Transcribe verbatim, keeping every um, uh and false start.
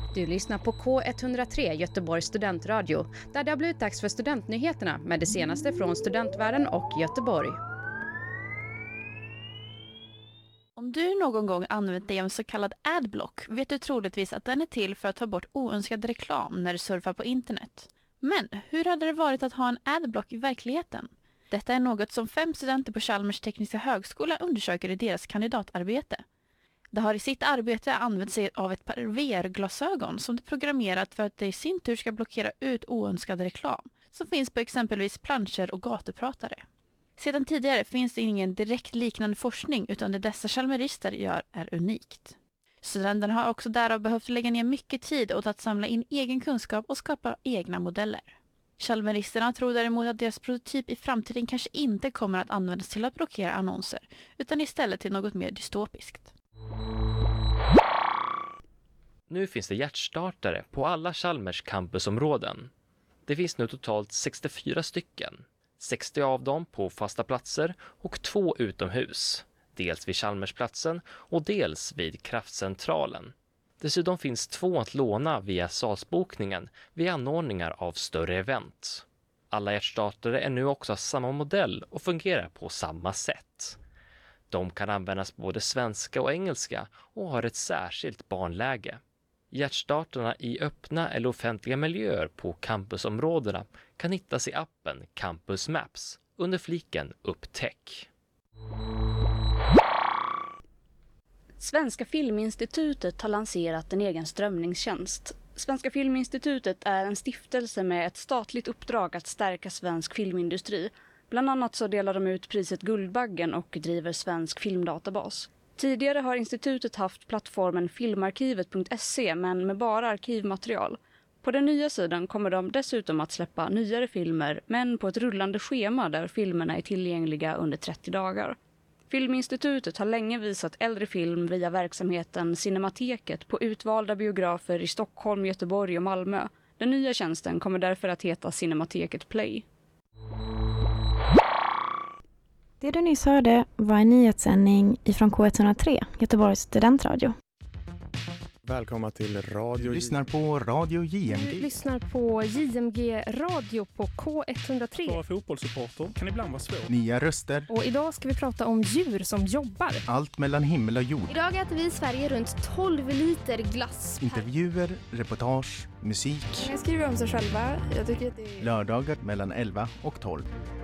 Du lyssnar på K etthundratre Göteborgs studentradio, där det har blivit dags för studentnyheterna med det senaste från studentvärlden och Göteborg. Om du någon gång använt dig av en så kallad adblock vet du troligtvis att den är till för att ta bort oönskad reklam när du surfar på internet. Men hur hade det varit att ha en adblock i verkligheten? Detta är något som fem studenter på Chalmers tekniska högskola undersöker i deras kandidatarbete. De har i sitt arbete använt sig av ett par V R-glasögon som de programmerat för att det i sin tur ska blockera ut oönskad reklam som finns på exempelvis planscher och gatupratare. Sedan tidigare finns det ingen direkt liknande forskning utan det dessa chalmerister gör är unikt. Studenterna har också därav behövt lägga ner mycket tid åt att samla in egen kunskap och skapa egna modeller. Chalmeristerna tror däremot att deras prototyp i framtiden kanske inte kommer att användas till att blockera annonser utan istället till något mer dystopiskt. Nu finns det hjärtstartare på alla Chalmers campusområden. Det finns nu totalt sextiofyra stycken. sextio av dem på fasta platser och två utomhus. Dels vid Chalmersplatsen och dels vid kraftcentralen. Dessutom finns två att låna via salsbokningen vid anordningar av större event. Alla hjärtstartare är nu också samma modell och fungerar på samma sätt. De kan användas på både svenska och engelska och har ett särskilt barnläge. Hjärtstarterna i öppna eller offentliga miljöer på campusområdena kan hittas i appen Campus Maps under fliken Upptäck. Svenska Filminstitutet har lanserat en egen strömningstjänst. Svenska Filminstitutet är en stiftelse med ett statligt uppdrag att stärka svensk filmindustri. Bland annat så delar de ut priset Guldbaggen och driver Svensk filmdatabas. Tidigare har institutet haft plattformen filmarkivet punkt se men med bara arkivmaterial. På den nya sidan kommer de dessutom att släppa nyare filmer men på ett rullande schema där filmerna är tillgängliga under trettio dagar. Filminstitutet har länge visat äldre film via verksamheten Cinemateket på utvalda biografer i Stockholm, Göteborg och Malmö. Den nya tjänsten kommer därför att heta Cinemateket Play. Det du nyss hörde var en nyhetssändning ifrån K etthundratre, Göteborgs studentradio. Välkomna till Radio. Du lyssnar på Radio J M G. Du lyssnar på J M G Radio på K etthundratre. Vara fotbollssupporter kan ibland vara svårt. Nya röster. Och idag ska vi prata om djur som jobbar. Allt mellan himmel och jord. Idag äter vi i Sverige runt tolv liter glass. Intervjuer, reportage, musik. Jag skriver om sig själva. Jag tycker att det är... Lördagar mellan elva och tolv.